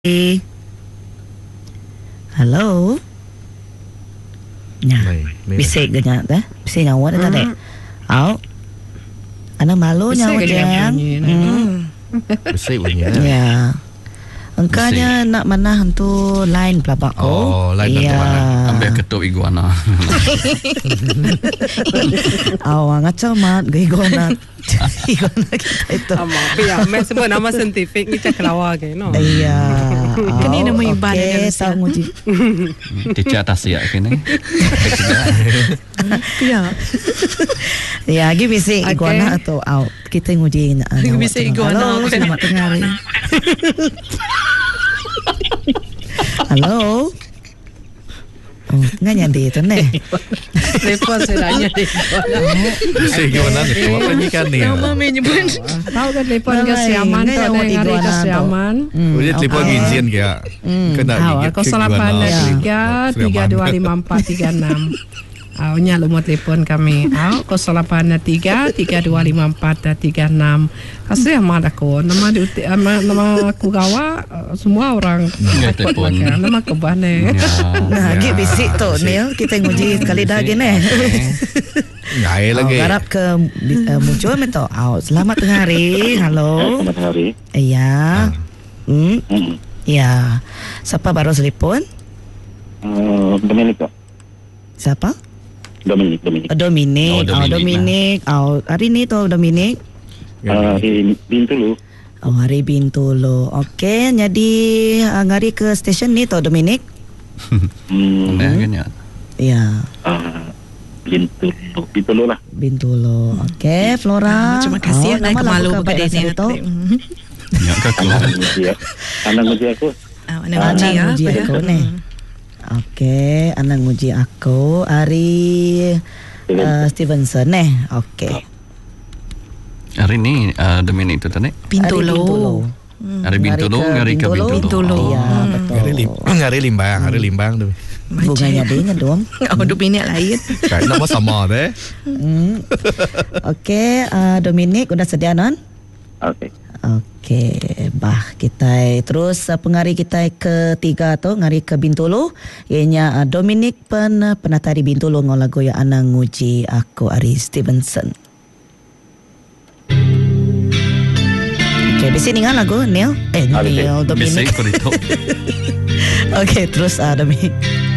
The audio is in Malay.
Hello. Nha. Bisik ganyan dah. Bisik ngawat dah dek. Au. Anak malu nyawa jang. Bisik bunyi dah. Ya. Engkanya nak mana hantu lain pelabak. Oh, lain hantu mana? Ambil ketuk iguana. Awak ngacau mat iguana. Iguana kita itu. Biar mes semua nama saintifik ni cak lawa ke no. Iya. Kini nama ibadah okay, tahu nguji. Tidak atas ya kini. Ya. Ya, lagi bisik iguana atau out. Kita nguji bisik iguana. Halo, selamat tengah hari. Halo. Oh, nggak nyandi itu nih. Lepas saya tanya di Bisik iguana ni. Apa ni kan ni? Nama menyebut. Tahu kan telefon ke Siaman tu ada ngari ke Siaman. Dia telefon gizian ke? Kena gigit ke iguana. 0883254336. Awalnya lumut telefon kami. 0883325436. Kasih amat aku. Nama aku gawa semua orang telefon. Nama kebane. Nah, lagi bisik tu Neil. Kita nguji sekali dah gini. Ngai lagi. Harap ke muncul meto. Selamat tengah hari. Halo. Selamat hari. Iya. Ya. Siapa baru telefon? Dominic kok. Siapa? Dominic. Dominic. Dominic. Hari ni tu Dominic. Hari Bintulu. Hari Bintulu. Okey, jadi ngari ke stesen ni tu Dominic. Nah, kan ya. Ya. Bintulu lah. Bintulu. Okey, Flora. Terima kasih nak kemalu kepada ni tu. Ya keluar. Anak nguji aku. Anak nguji aku ni. Okey, anak nguji aku Ari Stevenson Okey. Hari ni Dominic tu tadi. Bintulu. Hari Bintulu, ngari ke Bintulu. Ya, betul. Ngari limbang tu. Bunganya dia dong. Dominic lain. Kayak nama sama deh. Okey, Dominic udah sedia non? Okey. Okey, kita terus pengari kita ketiga tu ngari ke Bintulu. Ianya Dominic penatari Bintulu ngau lagu ya anak nguji aku Ari Stevenson. Okey, bisi ningan lagu Neil. Neil Dominic. Bisik korito. Okey, terus Dominic.